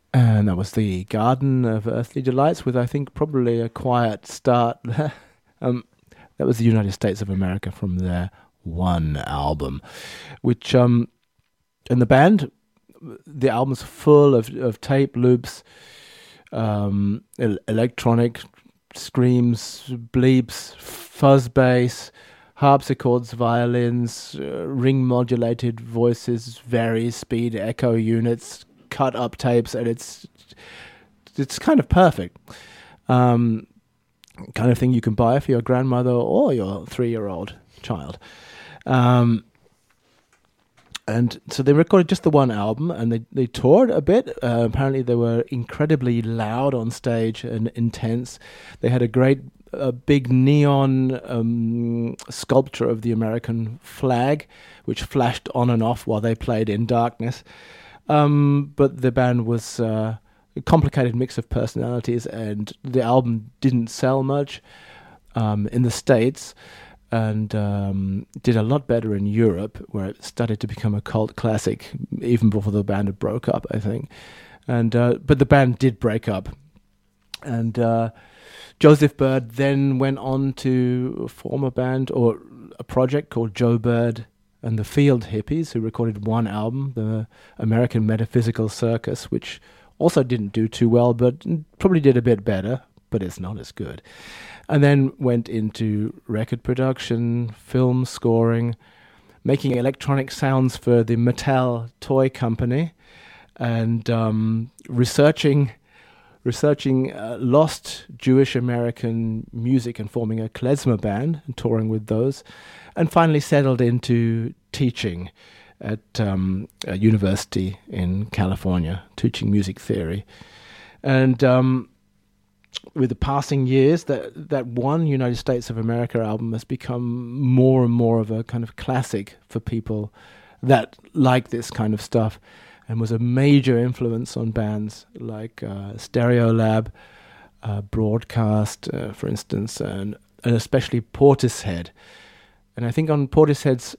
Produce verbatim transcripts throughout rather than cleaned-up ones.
And that was the Garden of Earthly Delights, with I think probably a quiet start there. um, that was the United States of America from their one album, which um, and the band, the album's full of of tape loops, um, el- electronic screams, bleeps, fuzz bass, harpsichords, violins, uh, ring modulated voices, vari speed echo units, cut up tapes, and it's it's kind of perfect. Um, kind of thing you can buy for your grandmother or your three-year-old child. Um, and so they recorded just the one album, and they, they toured a bit. Uh, apparently they were incredibly loud on stage and intense. They had a great a big neon um, sculpture of the American flag, which flashed on and off while they played in darkness. Um, but the band was uh, a complicated mix of personalities, and the album didn't sell much um, in the States, and um, did a lot better in Europe, where it started to become a cult classic even before the band had broke up, I think. And uh, but the band did break up, and uh, Joseph Bird then went on to form a band or a project called Joe Bird and the Field Hippies, who recorded one album, the American Metaphysical Circus, which also didn't do too well, but probably did a bit better, but it's not as good. And then went into record production, film scoring, making electronic sounds for the Mattel toy company, and um, researching researching uh, lost Jewish American music and forming a klezmer band and touring with those, and finally settled into teaching at um, a university in California, teaching music theory. And um, with the passing years, that that one United States of America album has become more and more of a kind of classic for people that like this kind of stuff, and was a major influence on bands like uh, Stereolab, uh, Broadcast, uh, for instance, and, and especially Portishead. And I think on Portishead's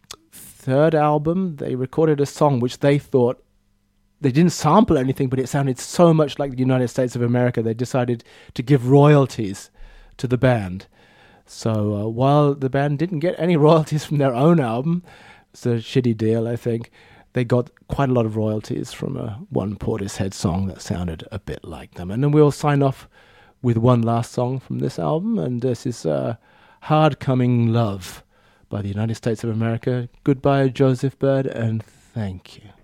third album, they recorded a song which they thought, they didn't sample anything, but it sounded so much like the United States of America, they decided to give royalties to the band. So uh, while the band didn't get any royalties from their own album, it's a shitty deal, I think, they got quite a lot of royalties from a one Portishead song that sounded a bit like them. And then we'll sign off with one last song from this album, and this is uh, Hard Coming Love by the United States of America. Goodbye, Joseph Bird, and thank you.